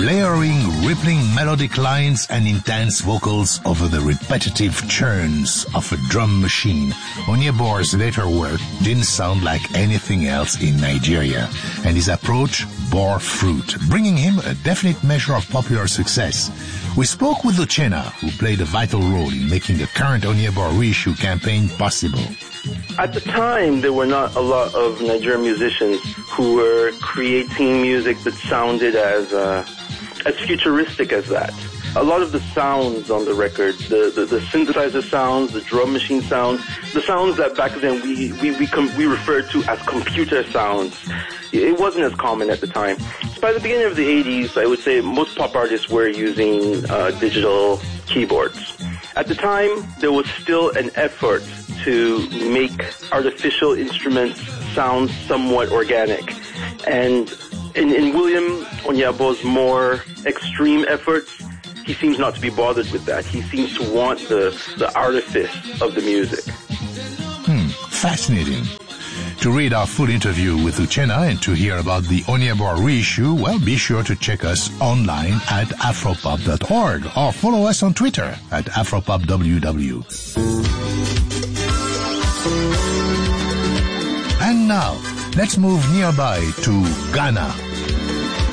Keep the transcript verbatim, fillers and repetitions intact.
layering rippling melodic lines and intense vocals over the repetitive churns of a drum machine. Onyebor's later work didn't sound like anything else in Nigeria, and his approach bore fruit, bringing him a definite measure of popular success. We spoke with Uchenna, who played a vital role in making the current Onyebor reissue campaign possible. At the time, there were not a lot of Nigerian musicians who were creating music that sounded as uh, as futuristic as that. A lot of the sounds on the record, the, the, the synthesizer sounds, the drum machine sounds, the sounds that back then we we we, com- we referred to as computer sounds, it wasn't as common at the time. So by the beginning of the eighties, I would say most pop artists were using uh, digital keyboards. At the time, there was still an effort to make artificial instruments sound somewhat organic. And in, in William Onyebor's more extreme efforts, he seems not to be bothered with that. He seems to want the, the artifice of the music. Hmm, fascinating. To read our full interview with Uchenna and to hear about the Onyebor reissue, well, be sure to check us online at afropop dot org or follow us on Twitter at afropopww. And now, let's move nearby to Ghana.